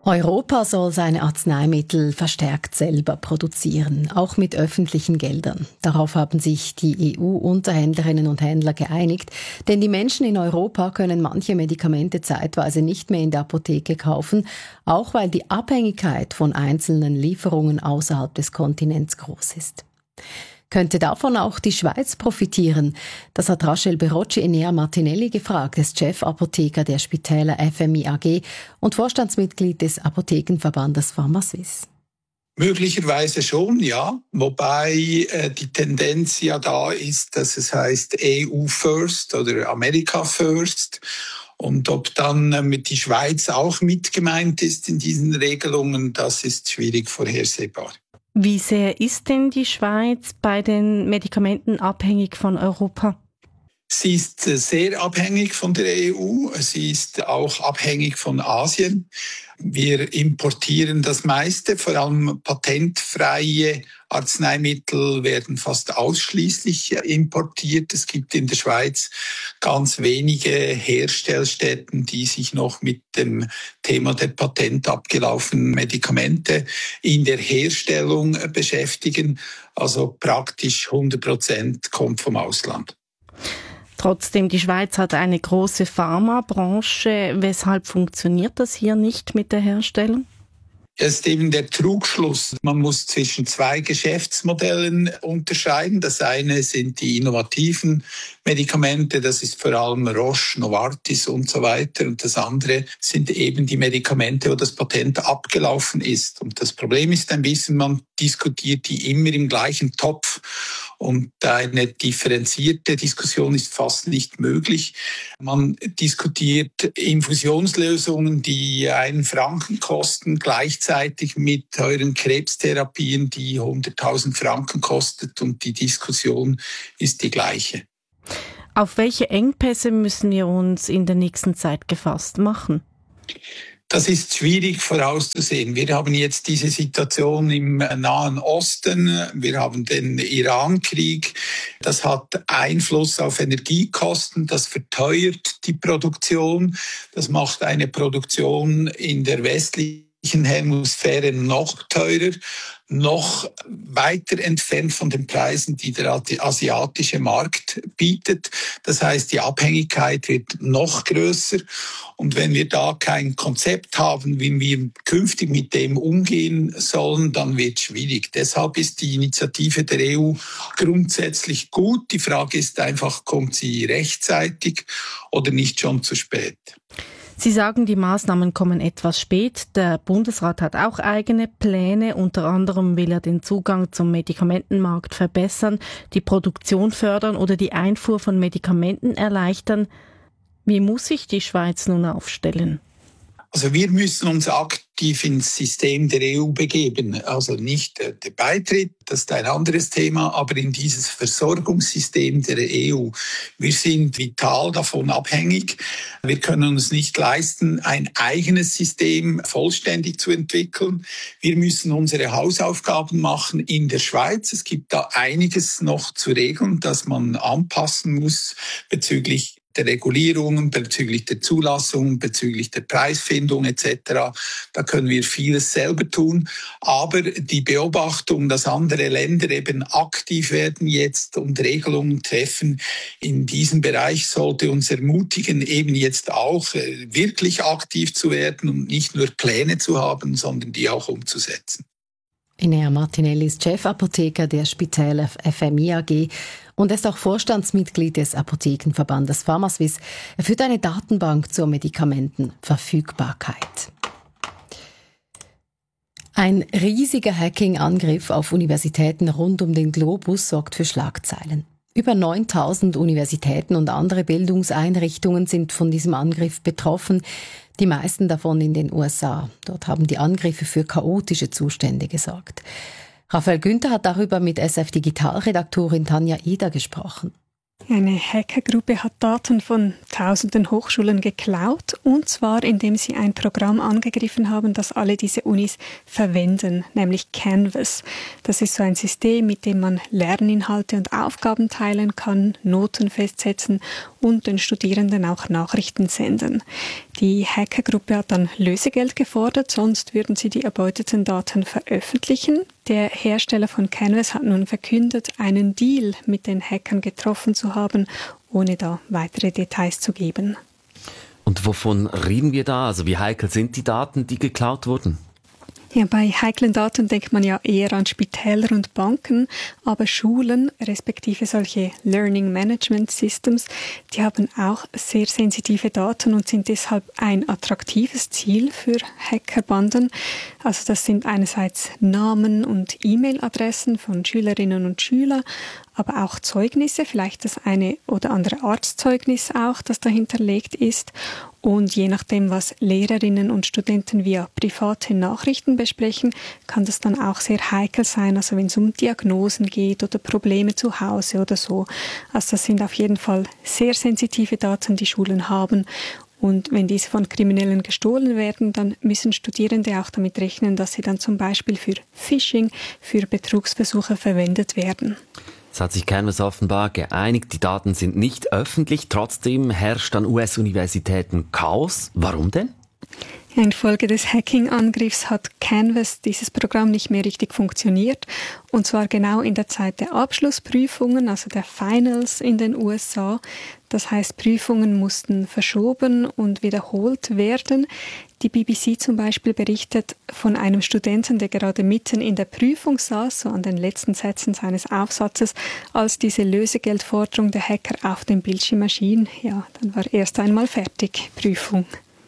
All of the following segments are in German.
Europa soll seine Arzneimittel verstärkt selber produzieren, auch mit öffentlichen Geldern. Darauf haben sich die EU-Unterhändlerinnen und Händler geeinigt, denn die Menschen in Europa können manche Medikamente zeitweise nicht mehr in der Apotheke kaufen, auch weil die Abhängigkeit von einzelnen Lieferungen außerhalb des Kontinents groß ist. Könnte davon auch die Schweiz profitieren? Das hat Rachel Berocci Enea Martinelli gefragt, ist Chefapotheker der Spitäler FMI AG und Vorstandsmitglied des Apothekenverbandes Pharmasuisse. Möglicherweise schon, ja. Wobei die Tendenz ja da ist, dass es heißt EU First oder America First. Und ob dann mit die Schweiz auch mit gemeint ist in diesen Regelungen, das ist schwierig vorhersehbar. Wie sehr ist denn die Schweiz bei den Medikamenten abhängig von Europa? Sie ist sehr abhängig von der EU. Sie ist auch abhängig von Asien. Wir importieren das meiste, vor allem patentfreie Arzneimittel werden fast ausschließlich importiert. Es gibt in der Schweiz ganz wenige Herstellstätten, die sich noch mit dem Thema der patentabgelaufenen Medikamente in der Herstellung beschäftigen. Also praktisch 100% kommt vom Ausland. Trotzdem, die Schweiz hat eine große Pharmabranche. Weshalb funktioniert das hier nicht mit der Herstellung? Das ist eben der Trugschluss. Man muss zwischen zwei Geschäftsmodellen unterscheiden. Das eine sind die innovativen Medikamente, das ist vor allem Roche, Novartis und so weiter. Und das andere sind eben die Medikamente, wo das Patent abgelaufen ist. Und das Problem ist ein bisschen, man diskutiert die immer im gleichen Topf. Und eine differenzierte Diskussion ist fast nicht möglich. Man diskutiert Infusionslösungen, die 1 Franken kosten, gleichzeitig mit teuren Krebstherapien, die 100.000 Franken kostet. Und die Diskussion ist die gleiche. Auf welche Engpässe müssen wir uns in der nächsten Zeit gefasst machen? Das ist schwierig vorauszusehen. Wir haben jetzt diese Situation im Nahen Osten. Wir haben den Iran-Krieg. Das hat Einfluss auf Energiekosten. Das verteuert die Produktion. Das macht eine Produktion in der westlichen Hemisphäre noch teurer, noch weiter entfernt von den Preisen, die der asiatische Markt bietet. Das heißt, die Abhängigkeit wird noch größer. Und wenn wir da kein Konzept haben, wie wir künftig mit dem umgehen sollen, dann wird es schwierig. Deshalb ist die Initiative der EU grundsätzlich gut. Die Frage ist einfach, kommt sie rechtzeitig oder nicht schon zu spät? Sie sagen, die Maßnahmen kommen etwas spät. Der Bundesrat hat auch eigene Pläne. Unter anderem will er den Zugang zum Medikamentenmarkt verbessern, die Produktion fördern oder die Einfuhr von Medikamenten erleichtern. Wie muss sich die Schweiz nun aufstellen? Also wir müssen uns aktiv ins System der EU begeben. Also nicht der Beitritt, das ist ein anderes Thema, aber in dieses Versorgungssystem der EU. Wir sind vital davon abhängig. Wir können uns nicht leisten, ein eigenes System vollständig zu entwickeln. Wir müssen unsere Hausaufgaben machen in der Schweiz. Es gibt da einiges noch zu regeln, das man anpassen muss bezüglich der Regulierungen, bezüglich der Zulassung, bezüglich der Preisfindung etc. Da können wir vieles selber tun. Aber die Beobachtung, dass andere Länder eben aktiv werden jetzt und Regelungen treffen in diesem Bereich, sollte uns ermutigen, eben jetzt auch wirklich aktiv zu werden und nicht nur Pläne zu haben, sondern die auch umzusetzen. Enea Martinelli ist Chefapotheker der Spitäler FMI AG und ist auch Vorstandsmitglied des Apothekenverbandes Pharmasuisse. Er führt eine Datenbank zur Medikamentenverfügbarkeit. Ein riesiger Hacking-Angriff auf Universitäten rund um den Globus sorgt für Schlagzeilen. Über 9.000 Universitäten und andere Bildungseinrichtungen sind von diesem Angriff betroffen, die meisten davon in den USA. Dort haben die Angriffe für chaotische Zustände gesorgt. Raphael Günther hat darüber mit SF-Digital-Redaktorin Tanja Eder gesprochen. Eine Hackergruppe hat Daten von tausenden Hochschulen geklaut, und zwar indem sie ein Programm angegriffen haben, das alle diese Unis verwenden, nämlich Canvas. Das ist so ein System, mit dem man Lerninhalte und Aufgaben teilen kann, Noten festsetzen und den Studierenden auch Nachrichten senden. Die Hackergruppe hat dann Lösegeld gefordert, sonst würden sie die erbeuteten Daten veröffentlichen. Der Hersteller von Canvas hat nun verkündet, einen Deal mit den Hackern getroffen zu haben, ohne da weitere Details zu geben. Und wovon reden wir da? Also wie heikel sind die Daten, die geklaut wurden? Ja, bei heiklen Daten denkt man ja eher an Spitäler und Banken, aber Schulen, respektive solche Learning Management Systems, die haben auch sehr sensitive Daten und sind deshalb ein attraktives Ziel für Hackerbanden. Also das sind einerseits Namen und E-Mail-Adressen von Schülerinnen und Schülern, aber auch Zeugnisse, vielleicht das eine oder andere Arztzeugnis auch, das dahinterlegt ist. Und je nachdem, was Lehrerinnen und Studenten via private Nachrichten besprechen, kann das dann auch sehr heikel sein, also wenn es um Diagnosen geht oder Probleme zu Hause oder so. Also das sind auf jeden Fall sehr sensitive Daten, die Schulen haben. Und wenn diese von Kriminellen gestohlen werden, dann müssen Studierende auch damit rechnen, dass sie dann zum Beispiel für Phishing, für Betrugsversuche verwendet werden. Es hat sich Canvas offenbar geeinigt, die Daten sind nicht öffentlich, trotzdem herrscht an US-Universitäten Chaos. Warum denn? Infolge des Hacking-Angriffs hat Canvas, dieses Programm, nicht mehr richtig funktioniert. Und zwar genau in der Zeit der Abschlussprüfungen, also der Finals in den USA. Das heißt, Prüfungen mussten verschoben und wiederholt werden. Die BBC zum Beispiel berichtet von einem Studenten, der gerade mitten in der Prüfung saß, so an den letzten Sätzen seines Aufsatzes, als diese Lösegeldforderung der Hacker auf dem Bildschirm erschien. Ja, dann war erst einmal fertig, Prüfung.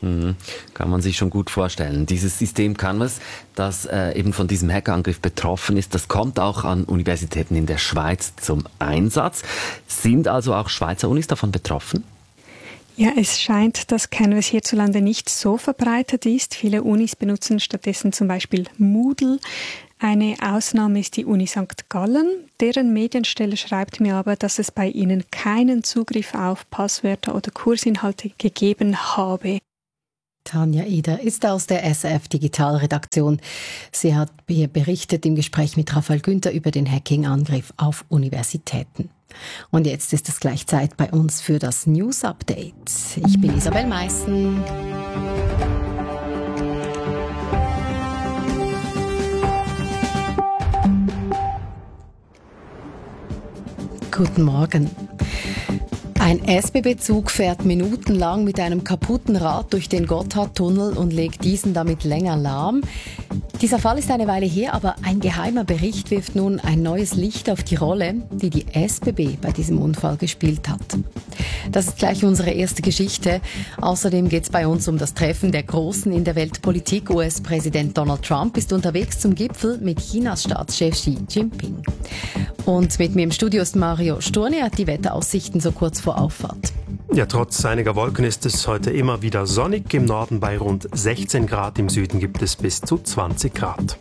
Kann man sich schon gut vorstellen. Dieses System Canvas, das eben von diesem Hackerangriff betroffen ist, das kommt auch an Universitäten in der Schweiz zum Einsatz. Sind also auch Schweizer Unis davon betroffen? Ja, es scheint, dass Canvas hierzulande nicht so verbreitet ist. Viele Unis benutzen stattdessen zum Beispiel Moodle. Eine Ausnahme ist die Uni St. Gallen. Deren Medienstelle schreibt mir aber, dass es bei ihnen keinen Zugriff auf Passwörter oder Kursinhalte gegeben habe. Tanja Eder ist aus der SRF Digitalredaktion. Sie hat hier berichtet im Gespräch mit Raphael Günther über den Hacking-Angriff auf Universitäten. Und jetzt ist es gleich Zeit bei uns für das News Update. Ich bin Isabel Meissen. Guten Morgen. Ein SBB-Zug fährt minutenlang mit einem kaputten Rad durch den Gotthardtunnel und legt diesen damit länger lahm. Dieser Fall ist eine Weile her, aber ein geheimer Bericht wirft nun ein neues Licht auf die Rolle, die die SBB bei diesem Unfall gespielt hat. Das ist gleich unsere erste Geschichte. Außerdem geht es bei uns um das Treffen der Großen in der Weltpolitik. US-Präsident Donald Trump ist unterwegs zum Gipfel mit Chinas Staatschef Xi Jinping. Und mit mir im Studio ist Mario Sturni, hat die Wetteraussichten so kurz vor Auffahrt. Ja, trotz einiger Wolken ist es heute immer wieder sonnig. Im Norden bei rund 16 Grad, im Süden gibt es bis zu 20 Grad.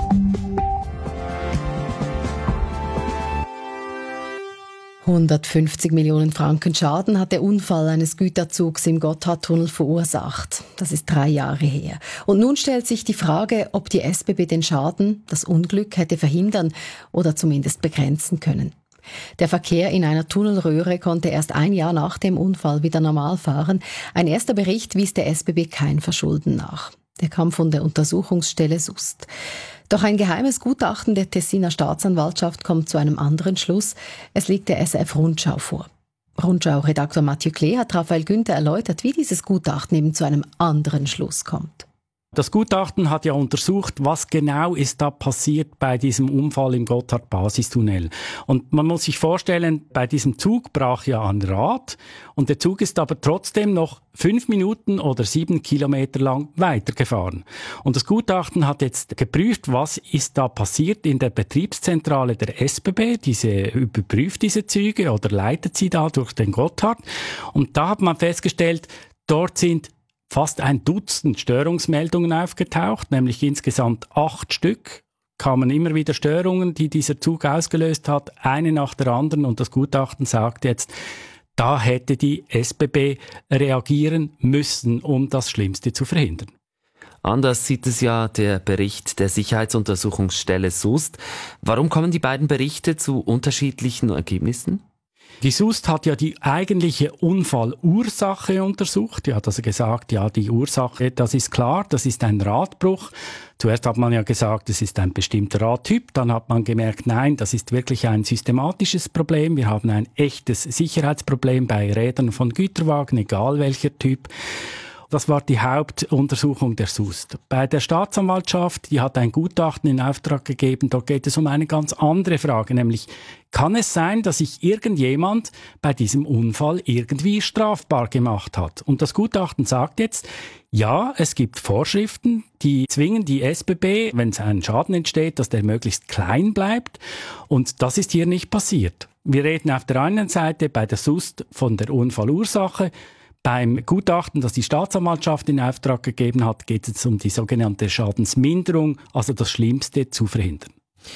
$150 Millionen Schaden hat der Unfall eines Güterzugs im Gotthardtunnel verursacht. Das ist 3 Jahre her. Und nun stellt sich die Frage, ob die SBB den Schaden, das Unglück, hätte verhindern oder zumindest begrenzen können. Der Verkehr in einer Tunnelröhre konnte erst 1 Jahr nach dem Unfall wieder normal fahren. Ein erster Bericht wies der SBB kein Verschulden nach. Der kam von der Untersuchungsstelle Sust. Doch ein geheimes Gutachten der Tessiner Staatsanwaltschaft kommt zu einem anderen Schluss. Es liegt der SRF Rundschau vor. Rundschau-Redaktor Mathieu Klee hat Raphael Günther erläutert, wie dieses Gutachten eben zu einem anderen Schluss kommt. Das Gutachten hat ja untersucht, was genau ist da passiert bei diesem Unfall im Gotthard-Basistunnel. Und man muss sich vorstellen, bei diesem Zug brach ja ein Rad und der Zug ist aber trotzdem noch 5 Minuten oder 7 Kilometer lang weitergefahren. Und das Gutachten hat jetzt geprüft, was ist da passiert in der Betriebszentrale der SBB. Diese überprüft diese Züge oder leitet sie da durch den Gotthard. Und da hat man festgestellt, dort sind fast 1 Dutzend Störungsmeldungen aufgetaucht, nämlich insgesamt 8 Stück. Kamen immer wieder Störungen, die dieser Zug ausgelöst hat, eine nach der anderen. Und das Gutachten sagt jetzt, da hätte die SBB reagieren müssen, um das Schlimmste zu verhindern. Anders sieht es ja der Bericht der Sicherheitsuntersuchungsstelle Sust. Warum kommen die beiden Berichte zu unterschiedlichen Ergebnissen? Die SUST hat ja die eigentliche Unfallursache untersucht. Die hat also gesagt, ja, die Ursache, das ist klar, das ist ein Radbruch. Zuerst hat man ja gesagt, es ist ein bestimmter Radtyp. Dann hat man gemerkt, nein, das ist wirklich ein systematisches Problem. Wir haben ein echtes Sicherheitsproblem bei Rädern von Güterwagen, egal welcher Typ. Das war die Hauptuntersuchung der SUST. Bei der Staatsanwaltschaft, die hat ein Gutachten in Auftrag gegeben, dort geht es um eine ganz andere Frage, nämlich kann es sein, dass sich irgendjemand bei diesem Unfall irgendwie strafbar gemacht hat? Und das Gutachten sagt jetzt, ja, es gibt Vorschriften, die zwingen die SBB, wenn ein Schaden entsteht, dass der möglichst klein bleibt. Und das ist hier nicht passiert. Wir reden auf der einen Seite bei der SUST von der Unfallursache. Beim Gutachten, das die Staatsanwaltschaft in Auftrag gegeben hat, geht es um die sogenannte Schadensminderung, also das Schlimmste zu verhindern.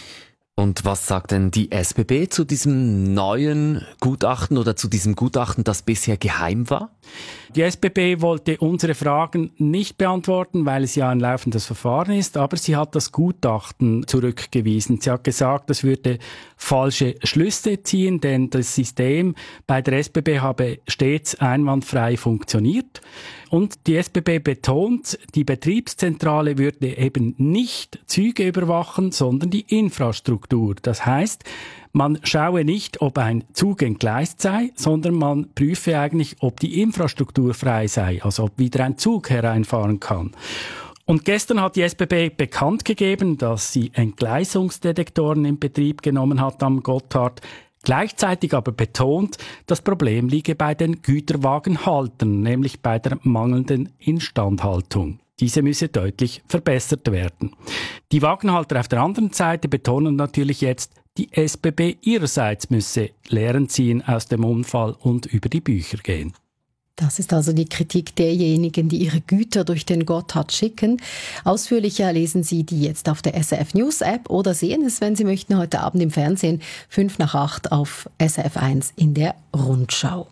Und was sagt denn die SBB zu diesem neuen Gutachten oder zu diesem Gutachten, das bisher geheim war? Die SBB wollte unsere Fragen nicht beantworten, weil es ja ein laufendes Verfahren ist, aber sie hat das Gutachten zurückgewiesen. Sie hat gesagt, das würde falsche Schlüsse ziehen, denn das System bei der SBB habe stets einwandfrei funktioniert. Und die SBB betont, die Betriebszentrale würde eben nicht Züge überwachen, sondern die Infrastruktur. Das heißt, man schaue nicht, ob ein Zug entgleist sei, sondern man prüfe eigentlich, ob die Infrastruktur frei sei, also ob wieder ein Zug hereinfahren kann. Und gestern hat die SBB bekannt gegeben, dass sie Entgleisungsdetektoren in Betrieb genommen hat am Gotthard. Gleichzeitig aber betont, das Problem liege bei den Güterwagenhaltern, nämlich bei der mangelnden Instandhaltung. Diese müsse deutlich verbessert werden. Die Wagenhalter auf der anderen Seite betonen natürlich jetzt, die SBB ihrerseits müsse Lehren ziehen aus dem Unfall und über die Bücher gehen. Das ist also die Kritik derjenigen, die ihre Güter durch den Gotthard schicken. Ausführlicher lesen Sie die jetzt auf der SRF News App oder sehen es, wenn Sie möchten, heute Abend im Fernsehen 7:55 auf SRF 1 in der Rundschau.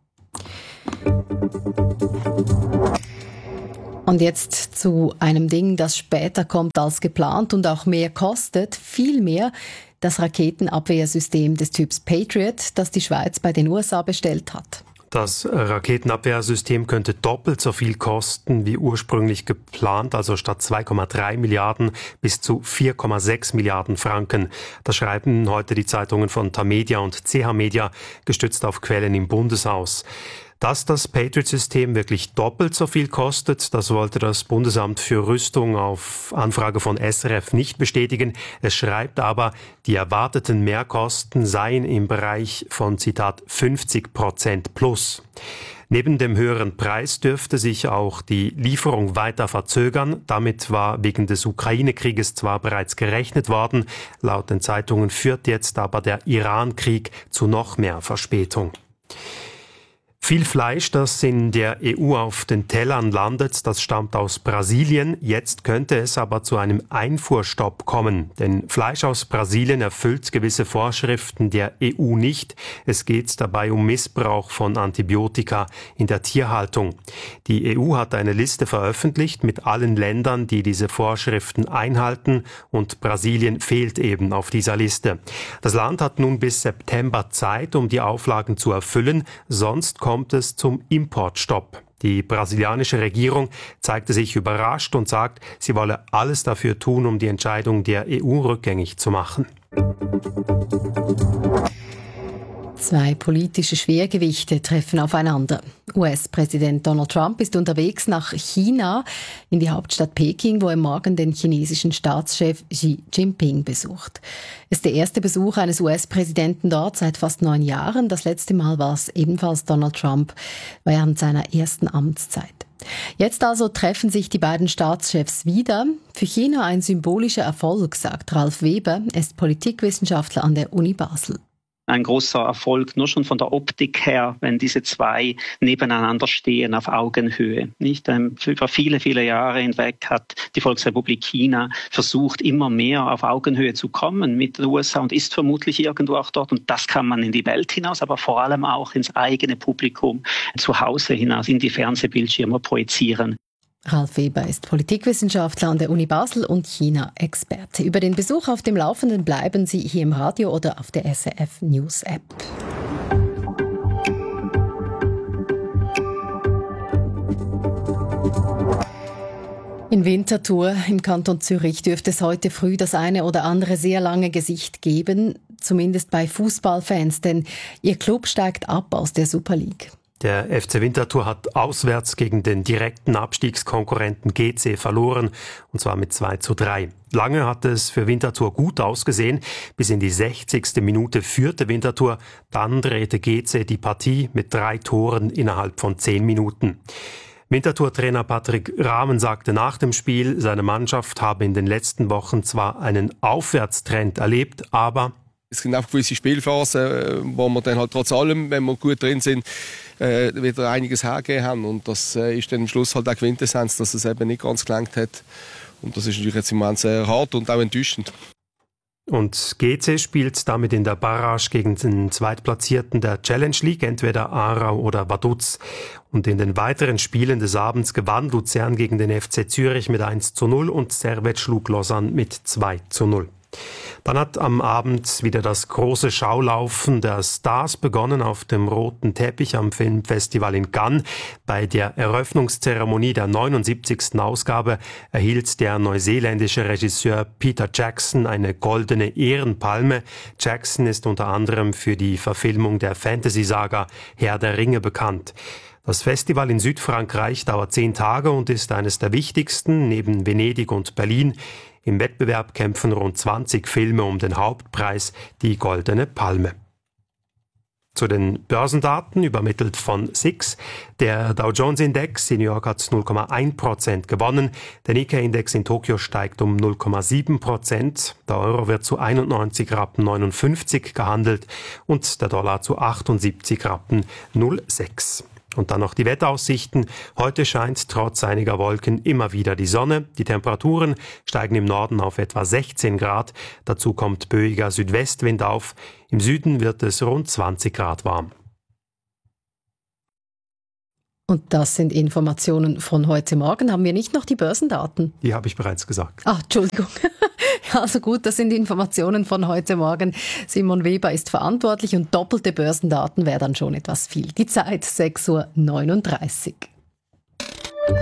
Und jetzt zu einem Ding, das später kommt als geplant und auch mehr kostet, viel mehr. Das Raketenabwehrsystem des Typs Patriot, das die Schweiz bei den USA bestellt hat. Das Raketenabwehrsystem könnte doppelt so viel kosten wie ursprünglich geplant, also statt 2,3 Milliarden bis zu 4,6 Milliarden Franken. Das schreiben heute die Zeitungen von Tamedia und CH Media, gestützt auf Quellen im Bundeshaus. Dass das Patriot-System wirklich doppelt so viel kostet, das wollte das Bundesamt für Rüstung auf Anfrage von SRF nicht bestätigen. Es schreibt aber, die erwarteten Mehrkosten seien im Bereich von, Zitat, 50% plus. Neben dem höheren Preis dürfte sich auch die Lieferung weiter verzögern. Damit war wegen des Ukraine-Krieges zwar bereits gerechnet worden, laut den Zeitungen führt jetzt aber der Iran-Krieg zu noch mehr Verspätung. Viel Fleisch, das in der EU auf den Tellern landet, das stammt aus Brasilien. Jetzt könnte es aber zu einem Einfuhrstopp kommen. Denn Fleisch aus Brasilien erfüllt gewisse Vorschriften der EU nicht. Es geht dabei um Missbrauch von Antibiotika in der Tierhaltung. Die EU hat eine Liste veröffentlicht mit allen Ländern, die diese Vorschriften einhalten. Und Brasilien fehlt eben auf dieser Liste. Das Land hat nun bis September Zeit, um die Auflagen zu erfüllen. Sonst kommt es zum Importstopp. Die brasilianische Regierung zeigte sich überrascht und sagt, sie wolle alles dafür tun, um die Entscheidung der EU rückgängig zu machen. Zwei politische Schwergewichte treffen aufeinander. US-Präsident Donald Trump ist unterwegs nach China, in die Hauptstadt Peking, wo er morgen den chinesischen Staatschef Xi Jinping besucht. Es ist der erste Besuch eines US-Präsidenten dort seit fast 9 Jahren. Das letzte Mal war es ebenfalls Donald Trump während seiner ersten Amtszeit. Jetzt also treffen sich die beiden Staatschefs wieder. Für China ein symbolischer Erfolg, sagt Ralf Weber. Er ist Politikwissenschaftler an der Uni Basel. Ein großer Erfolg, nur schon von der Optik her, wenn diese zwei nebeneinander stehen auf Augenhöhe. Nicht? Über viele, viele Jahre hinweg hat die Volksrepublik China versucht, immer mehr auf Augenhöhe zu kommen mit den USA und ist vermutlich irgendwo auch dort. Und das kann man in die Welt hinaus, aber vor allem auch ins eigene Publikum zu Hause hinaus, in die Fernsehbildschirme projizieren. Ralf Weber ist Politikwissenschaftler an der Uni Basel und China-Experte. Über den Besuch auf dem Laufenden bleiben Sie hier im Radio oder auf der SRF News App. In Winterthur im Kanton Zürich dürfte es heute früh das eine oder andere sehr lange Gesicht geben, zumindest bei Fußballfans, denn ihr Club steigt ab aus der Super League. Der FC Winterthur hat auswärts gegen den direkten Abstiegskonkurrenten GC verloren, und zwar mit 2:3. Lange hat es für Winterthur gut ausgesehen. Bis in die 60. Minute führte Winterthur. Dann drehte GC die Partie mit 3 Toren innerhalb von 10 Minuten. Winterthur-Trainer Patrick Rahmen sagte nach dem Spiel, seine Mannschaft habe in den letzten Wochen zwar einen Aufwärtstrend erlebt, aber es sind auch gewisse Spielphasen, wo wir dann halt trotz allem, wenn wir gut drin sind, wieder einiges hergegeben haben. Und das ist dann am Schluss halt auch Quintessenz, dass es eben nicht ganz gelangt hat. Und das ist natürlich jetzt im Moment sehr hart und auch enttäuschend. Und GC spielt damit in der Barrage gegen den Zweitplatzierten der Challenge League, entweder Aarau oder Vaduz. Und in den weiteren Spielen des Abends gewann Luzern gegen den FC Zürich mit 1:0 und Servette schlug Lausanne mit 2:0. Dann hat am Abend wieder das große Schaulaufen der Stars begonnen auf dem roten Teppich am Filmfestival in Cannes. Bei der Eröffnungszeremonie der 79. Ausgabe erhielt der neuseeländische Regisseur Peter Jackson eine goldene Ehrenpalme. Jackson ist unter anderem für die Verfilmung der Fantasy-Saga Herr der Ringe bekannt. Das Festival in Südfrankreich dauert 10 Tage und ist eines der wichtigsten, neben Venedig und Berlin. Im Wettbewerb kämpfen rund 20 Filme um den Hauptpreis, die Goldene Palme. Zu den Börsendaten übermittelt von SIX. Der Dow Jones Index in New York hat 0,1% gewonnen. Der Nikkei-Index in Tokio steigt um 0,7%. Der Euro wird zu 91,59 Rappen gehandelt und der Dollar zu 78,06 Rappen. Und dann noch die Wetteraussichten. Heute scheint trotz einiger Wolken immer wieder die Sonne. Die Temperaturen steigen im Norden auf etwa 16 Grad. Dazu kommt böiger Südwestwind auf. Im Süden wird es rund 20 Grad warm. Und das sind Informationen von heute Morgen. Haben wir nicht noch die Börsendaten? Die habe ich bereits gesagt. Ach, Entschuldigung. Also gut, das sind Informationen von heute Morgen. Simon Weber ist verantwortlich und doppelte Börsendaten wäre dann schon etwas viel. Die Zeit 6:39 Uhr.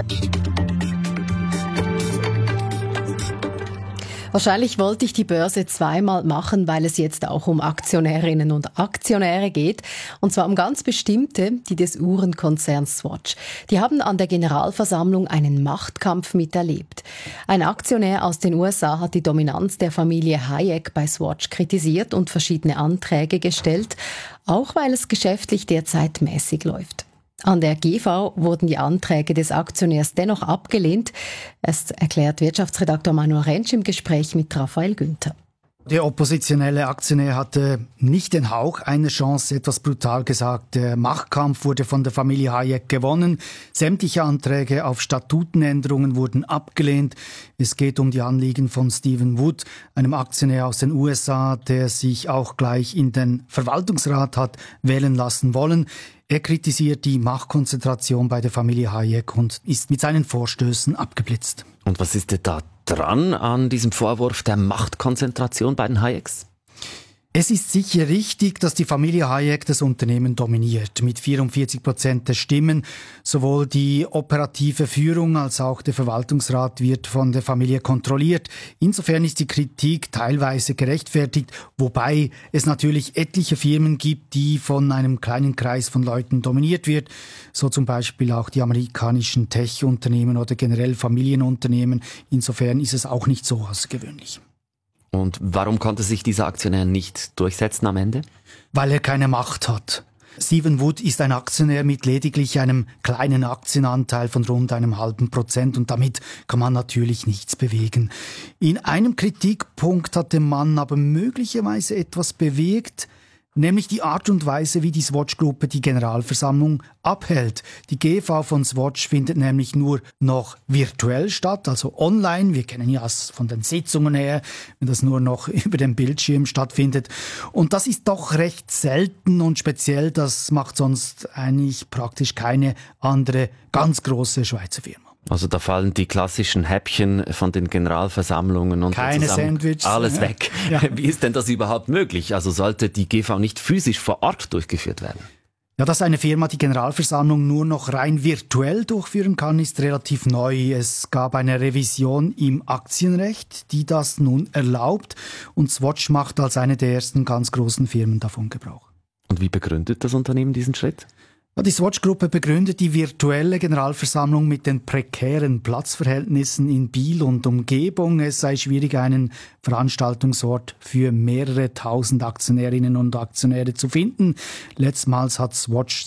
Wahrscheinlich wollte ich die Börse zweimal machen, weil es jetzt auch um Aktionärinnen und Aktionäre geht. Und zwar um ganz bestimmte, die des Uhrenkonzerns Swatch. Die haben an der Generalversammlung einen Machtkampf miterlebt. Ein Aktionär aus den USA hat die Dominanz der Familie Hayek bei Swatch kritisiert und verschiedene Anträge gestellt, auch weil es geschäftlich derzeit mäßig läuft. An der GV wurden die Anträge des Aktionärs dennoch abgelehnt. Es erklärt Wirtschaftsredaktor Manuel Rentsch im Gespräch mit Raphael Günther. Der oppositionelle Aktionär hatte nicht den Hauch einer Chance, etwas brutal gesagt. Der Machtkampf wurde von der Familie Hayek gewonnen. Sämtliche Anträge auf Statutenänderungen wurden abgelehnt. Es geht um die Anliegen von Stephen Wood, einem Aktionär aus den USA, der sich auch gleich in den Verwaltungsrat hat wählen lassen wollen. Er kritisiert die Machtkonzentration bei der Familie Hayek und ist mit seinen Vorstößen abgeblitzt. Und was ist denn da dran an diesem Vorwurf der Machtkonzentration bei den Hayeks? Es ist sicher richtig, dass die Familie Hayek das Unternehmen dominiert. Mit 44% der Stimmen. Sowohl die operative Führung als auch der Verwaltungsrat wird von der Familie kontrolliert. Insofern ist die Kritik teilweise gerechtfertigt, wobei es natürlich etliche Firmen gibt, die von einem kleinen Kreis von Leuten dominiert wird. So zum Beispiel auch die amerikanischen Tech-Unternehmen oder generell Familienunternehmen. Insofern ist es auch nicht so außergewöhnlich. Und warum konnte sich dieser Aktionär nicht durchsetzen am Ende? Weil er keine Macht hat. Stephen Wood ist ein Aktionär mit lediglich einem kleinen Aktienanteil von rund 0,5% und damit kann man natürlich nichts bewegen. In einem Kritikpunkt hat der Mann aber möglicherweise etwas bewegt, nämlich die Art und Weise, wie die Swatch-Gruppe die Generalversammlung abhält. Die GV von Swatch findet nämlich nur noch virtuell statt, also online. Wir kennen ja es von den Sitzungen her, wenn das nur noch über den Bildschirm stattfindet. Und das ist doch recht selten und speziell. Das macht sonst eigentlich praktisch keine andere ganz große Schweizer Firma. Also da fallen die klassischen Häppchen von den Generalversammlungen und keine Sandwiches, alles weg. Ja. Wie ist denn das überhaupt möglich? Also sollte die GV nicht physisch vor Ort durchgeführt werden? Ja, dass eine Firma die Generalversammlung nur noch rein virtuell durchführen kann, ist relativ neu. Es gab eine Revision im Aktienrecht, die das nun erlaubt, und Swatch macht als eine der ersten ganz großen Firmen davon Gebrauch. Und wie begründet das Unternehmen diesen Schritt? Die Swatch-Gruppe begründet die virtuelle Generalversammlung mit den prekären Platzverhältnissen in Biel und Umgebung. Es sei schwierig, einen Veranstaltungsort für mehrere tausend Aktionärinnen und Aktionäre zu finden. Letztmals hat Swatch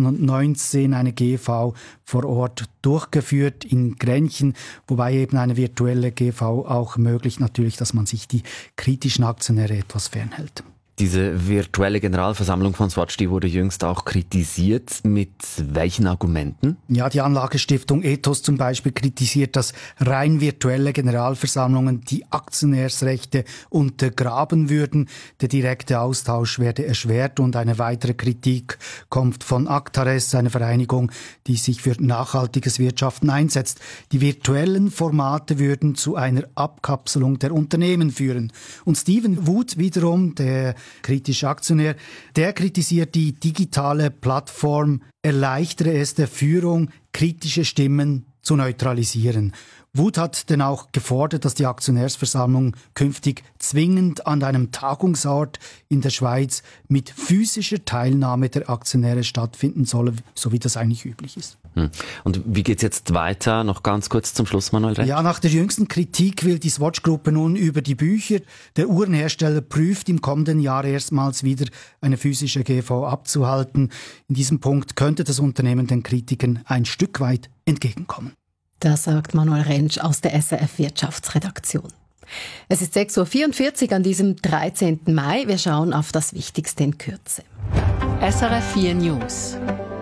2019 eine GV vor Ort durchgeführt in Grenchen, wobei eben eine virtuelle GV auch ermöglicht natürlich, dass man sich die kritischen Aktionäre etwas fernhält. Diese virtuelle Generalversammlung von Swatch, die wurde jüngst auch kritisiert. Mit welchen Argumenten? Ja, die Anlagestiftung Ethos zum Beispiel kritisiert, dass rein virtuelle Generalversammlungen die Aktionärsrechte untergraben würden. Der direkte Austausch werde erschwert, und eine weitere Kritik kommt von Actares, eine Vereinigung, die sich für nachhaltiges Wirtschaften einsetzt. Die virtuellen Formate würden zu einer Abkapselung der Unternehmen führen. Und Stephen Wood wiederum, der kritische Aktionär, der kritisiert, die digitale Plattform erleichtere es der Führung, kritische Stimmen zu neutralisieren. Wood hat denn auch gefordert, dass die Aktionärsversammlung künftig zwingend an einem Tagungsort in der Schweiz mit physischer Teilnahme der Aktionäre stattfinden solle, so wie das eigentlich üblich ist. Und wie geht's jetzt weiter? Noch ganz kurz zum Schluss, Manuel Rentsch. Ja, nach der jüngsten Kritik will die Swatch-Gruppe nun über die Bücher. Der Uhrenhersteller prüft im kommenden Jahr erstmals wieder eine physische GV abzuhalten. In diesem Punkt könnte das Unternehmen den Kritikern ein Stück weit entgegenkommen. Das sagt Manuel Rentsch aus der SRF Wirtschaftsredaktion. Es ist 6.44 Uhr an diesem 13. Mai. Wir schauen auf das Wichtigste in Kürze. SRF 4 News.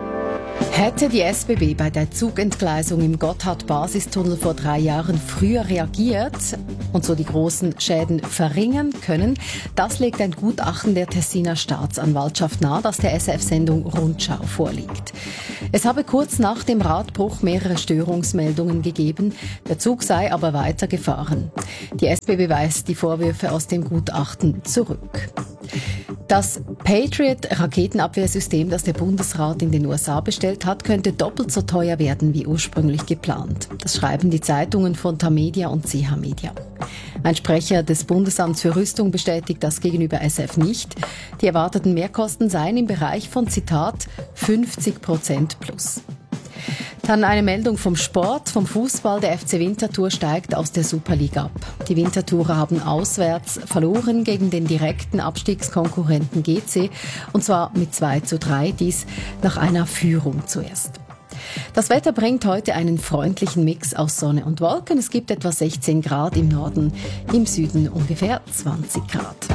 Hätte die SBB bei der Zugentgleisung im Gotthard-Basistunnel vor 3 Jahren früher reagiert und so die großen Schäden verringern können, das legt ein Gutachten der Tessiner Staatsanwaltschaft nahe, das der SRF-Sendung Rundschau vorliegt. Es habe kurz nach dem Radbruch mehrere Störungsmeldungen gegeben, der Zug sei aber weitergefahren. Die SBB weist die Vorwürfe aus dem Gutachten zurück. Das Patriot-Raketenabwehrsystem, das der Bundesrat in den USA bestellt hat, könnte doppelt so teuer werden wie ursprünglich geplant. Das schreiben die Zeitungen von Tamedia und CH Media. Ein Sprecher des Bundesamts für Rüstung bestätigt das gegenüber SRF nicht. Die erwarteten Mehrkosten seien im Bereich von, Zitat, 50% plus. Dann eine Meldung vom Sport, vom Fußball. Der FC Winterthur steigt aus der Super League ab. Die Winterthurer haben auswärts verloren gegen den direkten Abstiegskonkurrenten GC, und zwar mit 2:3, dies nach einer Führung zuerst. Das Wetter bringt heute einen freundlichen Mix aus Sonne und Wolken. Es gibt etwa 16 Grad im Norden, im Süden ungefähr 20 Grad.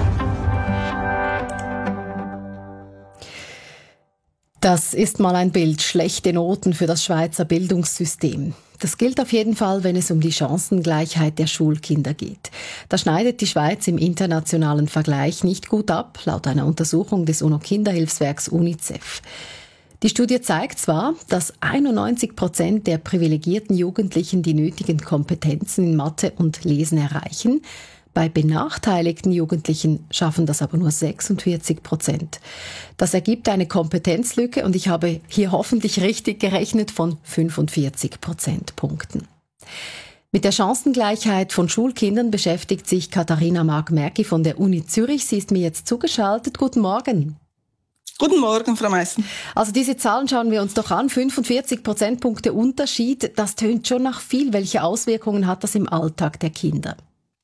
Das ist mal ein Bild. Schlechte Noten für das Schweizer Bildungssystem. Das gilt auf jeden Fall, wenn es um die Chancengleichheit der Schulkinder geht. Da schneidet die Schweiz im internationalen Vergleich nicht gut ab, laut einer Untersuchung des UNO-Kinderhilfswerks UNICEF. Die Studie zeigt zwar, dass 91% der privilegierten Jugendlichen die nötigen Kompetenzen in Mathe und Lesen erreichen. Bei benachteiligten Jugendlichen schaffen das aber nur 46%. Das ergibt eine Kompetenzlücke, und ich habe hier hoffentlich richtig gerechnet, von 45 Prozentpunkten. Mit der Chancengleichheit von Schulkindern beschäftigt sich Katharina Mark-Merki von der Uni Zürich. Sie ist mir jetzt zugeschaltet. Guten Morgen. Guten Morgen, Frau Meissen. Also diese Zahlen schauen wir uns doch an. 45 Prozentpunkte Unterschied, das tönt schon nach viel. Welche Auswirkungen hat das im Alltag der Kinder?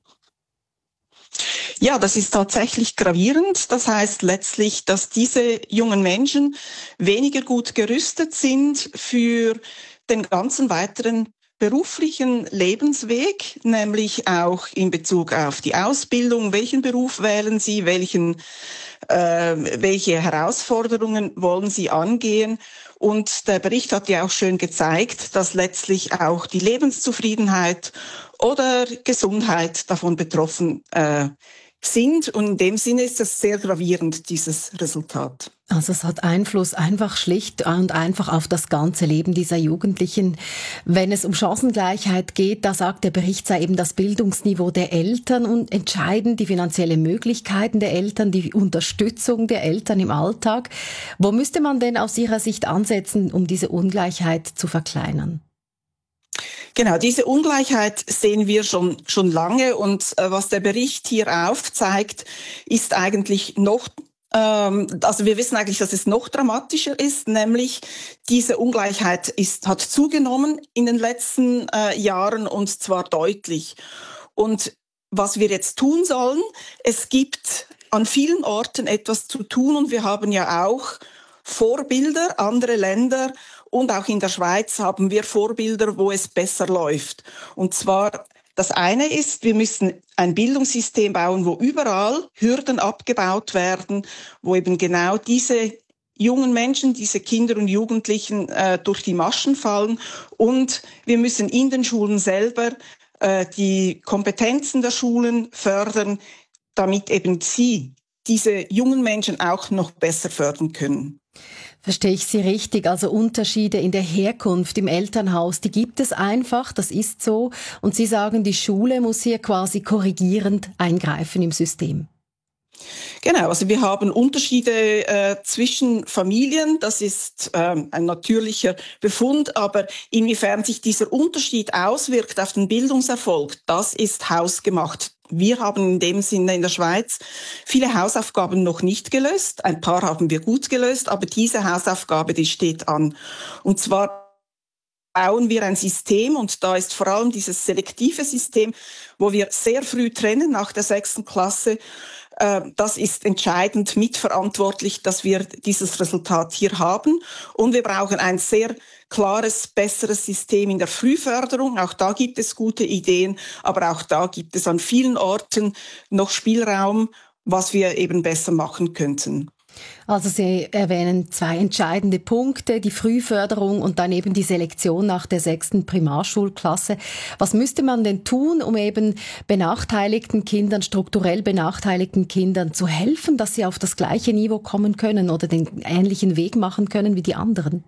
Ja, das ist tatsächlich gravierend. Das heißt letztlich, dass diese jungen Menschen weniger gut gerüstet sind für den ganzen weiteren beruflichen Lebensweg, nämlich auch in Bezug auf die Ausbildung. Welchen Beruf wählen Sie? Welche Herausforderungen wollen Sie angehen? Und der Bericht hat ja auch schön gezeigt, dass letztlich auch die Lebenszufriedenheit oder Gesundheit davon betroffen sind. Und in dem Sinne ist das sehr gravierend, dieses Resultat. Also es hat Einfluss einfach schlicht und einfach auf das ganze Leben dieser Jugendlichen. Wenn es um Chancengleichheit geht, da sagt der Bericht, sei eben das Bildungsniveau der Eltern und entscheidend, die finanziellen Möglichkeiten der Eltern, die Unterstützung der Eltern im Alltag. Wo müsste man denn aus Ihrer Sicht ansetzen, um diese Ungleichheit zu verkleinern? Genau, diese Ungleichheit sehen wir schon lange und was der Bericht hier aufzeigt, ist eigentlich noch also wir wissen eigentlich, dass es noch dramatischer ist, nämlich diese Ungleichheit hat zugenommen in den letzten Jahren und zwar deutlich. Und was wir jetzt tun sollen, es gibt an vielen Orten etwas zu tun und wir haben ja auch Vorbilder, andere Länder und auch in der Schweiz haben wir Vorbilder, wo es besser läuft. Und zwar das eine ist, wir müssen ein Bildungssystem bauen, wo überall Hürden abgebaut werden, wo eben genau diese jungen Menschen, diese Kinder und Jugendlichen durch die Maschen fallen. Und wir müssen in den Schulen selber die Kompetenzen der Schulen fördern, damit eben sie diese jungen Menschen auch noch besser fördern können. Verstehe ich Sie richtig? Also Unterschiede in der Herkunft, im Elternhaus, die gibt es einfach, das ist so. Und Sie sagen, die Schule muss hier quasi korrigierend eingreifen im System. Genau, also wir haben Unterschiede zwischen Familien, das ist ein natürlicher Befund, aber inwiefern sich dieser Unterschied auswirkt auf den Bildungserfolg, das ist hausgemacht. Wir haben in dem Sinne in der Schweiz viele Hausaufgaben noch nicht gelöst. Ein paar haben wir gut gelöst, aber diese Hausaufgabe, die steht an. Und zwar bauen wir ein System und da ist vor allem dieses selektive System, wo wir sehr früh trennen nach der 6. Klasse. Das ist entscheidend mitverantwortlich, dass wir dieses Resultat hier haben. Und wir brauchen ein sehr klares, besseres System in der Frühförderung. Auch da gibt es gute Ideen, aber auch da gibt es an vielen Orten noch Spielraum, was wir eben besser machen könnten. Also Sie erwähnen 2 entscheidende Punkte, die Frühförderung und dann eben die Selektion nach der 6. Primarschulklasse. Was müsste man denn tun, um eben benachteiligten Kindern, strukturell benachteiligten Kindern zu helfen, dass sie auf das gleiche Niveau kommen können oder den ähnlichen Weg machen können wie die anderen?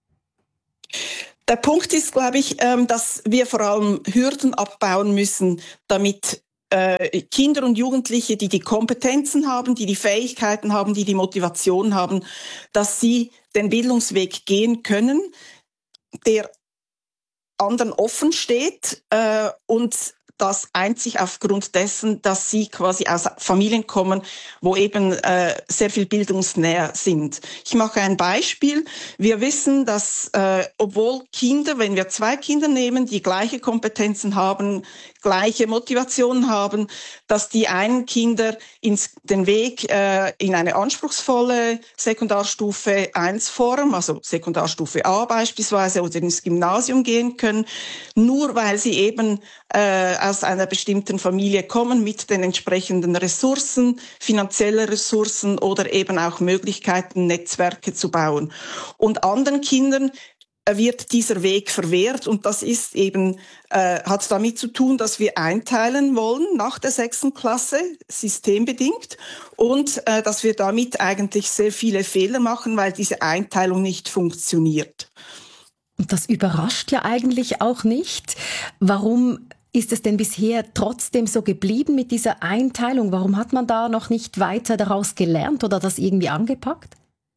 Der Punkt ist, glaube ich, dass wir vor allem Hürden abbauen müssen, damit Kinder und Jugendliche, die die Kompetenzen haben, die die Fähigkeiten haben, die die Motivation haben, dass sie den Bildungsweg gehen können, der anderen offen steht und das einzig aufgrund dessen, dass sie quasi aus Familien kommen, wo eben sehr viel bildungsnäher sind. Ich mache ein Beispiel. Wir wissen, dass obwohl Kinder, wenn wir 2 Kinder nehmen, die gleiche Kompetenzen haben, gleiche Motivation haben, dass die einen Kinder den Weg in eine anspruchsvolle Sekundarstufe 1 Form, also Sekundarstufe A beispielsweise, oder ins Gymnasium gehen können, nur weil sie eben aus einer bestimmten Familie kommen mit den entsprechenden Ressourcen, finanzielle Ressourcen oder eben auch Möglichkeiten, Netzwerke zu bauen. Und anderen Kindern wird dieser Weg verwehrt und das ist eben, hat damit zu tun, dass wir einteilen wollen nach der 6. Klasse, systembedingt, und dass wir damit eigentlich sehr viele Fehler machen, weil diese Einteilung nicht funktioniert. Und das überrascht ja eigentlich auch nicht. Warum ist es denn bisher trotzdem so geblieben mit dieser Einteilung? Warum hat man da noch nicht weiter daraus gelernt oder das irgendwie angepackt?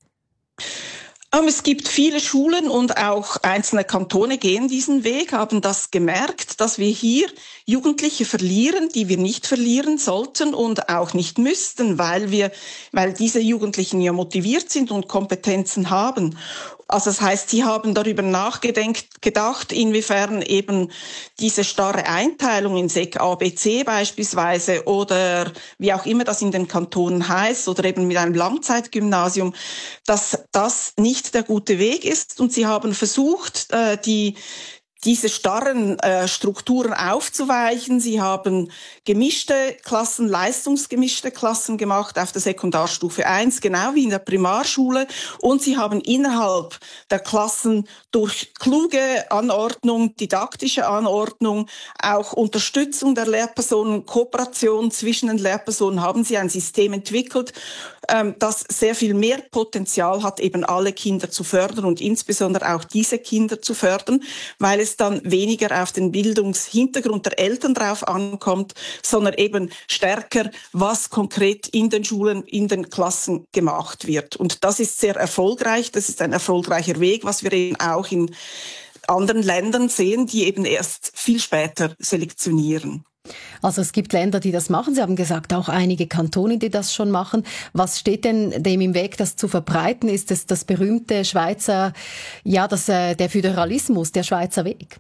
Es gibt viele Schulen und auch einzelne Kantone gehen diesen Weg, haben das gemerkt, dass wir hier Jugendliche verlieren, die wir nicht verlieren sollten und auch nicht müssten, weil diese Jugendlichen ja motiviert sind und Kompetenzen haben. Also das heißt, sie haben darüber gedacht, inwiefern eben diese starre Einteilung in Sek A, B, C beispielsweise oder wie auch immer das in den Kantonen heißt oder eben mit einem Langzeitgymnasium, dass das nicht der gute Weg ist. Und sie haben versucht, die diese starren Strukturen aufzuweichen. Sie haben gemischte Klassen, leistungsgemischte Klassen gemacht auf der Sekundarstufe 1, genau wie in der Primarschule. Und sie haben innerhalb der Klassen durch kluge Anordnung, didaktische Anordnung, auch Unterstützung der Lehrpersonen, Kooperation zwischen den Lehrpersonen, haben sie ein System entwickelt, das sehr viel mehr Potenzial hat, eben alle Kinder zu fördern und insbesondere auch diese Kinder zu fördern, weil es dann weniger auf den Bildungshintergrund der Eltern drauf ankommt, sondern eben stärker, was konkret in den Schulen, in den Klassen gemacht wird. Und das ist sehr erfolgreich, das ist ein erfolgreicher Weg, was wir eben auch in anderen Ländern sehen, die eben erst viel später selektionieren. Also es gibt Länder, die das machen. Sie haben gesagt, auch einige Kantone, die das schon machen. Was steht denn dem im Weg, das zu verbreiten? Ist es das berühmte Schweizer, der Föderalismus, der Schweizer Weg?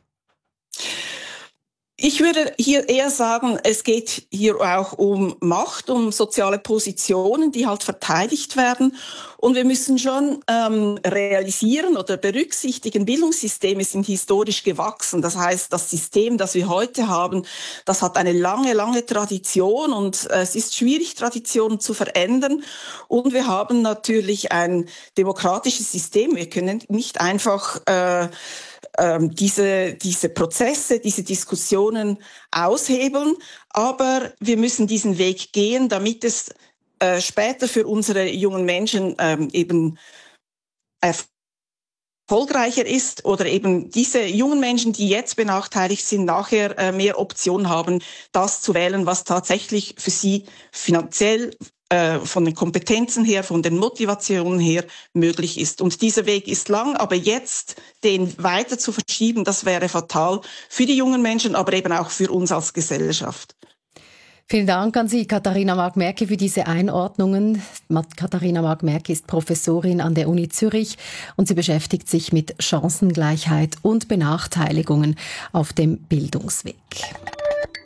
Ich würde hier eher sagen, es geht hier auch um Macht, um soziale Positionen, die halt verteidigt werden. Und wir müssen schon realisieren oder berücksichtigen, Bildungssysteme sind historisch gewachsen. Das heißt, das System, das wir heute haben, das hat eine lange, lange Tradition und es ist schwierig, Traditionen zu verändern. Und wir haben natürlich ein demokratisches System. Wir können nicht einfach diese Prozesse, diese Diskussionen aushebeln, aber wir müssen diesen Weg gehen, damit es später für unsere jungen Menschen eben erfolgreicher ist oder eben diese jungen Menschen, die jetzt benachteiligt sind, nachher mehr Optionen haben, das zu wählen, was tatsächlich für sie finanziell von den Kompetenzen her, von den Motivationen her möglich ist. Und dieser Weg ist lang, aber jetzt den weiter zu verschieben, das wäre fatal für die jungen Menschen, aber eben auch für uns als Gesellschaft. Vielen Dank an Sie, Katharina Mark-Merke, für diese Einordnungen. Katharina Mark-Merke ist Professorin an der Uni Zürich und sie beschäftigt sich mit Chancengleichheit und Benachteiligungen auf dem Bildungsweg.